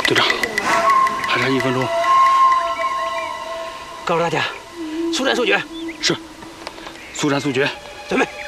队长，还差1分钟。 告诉大家，速战速决。 是，速战速决。 准备。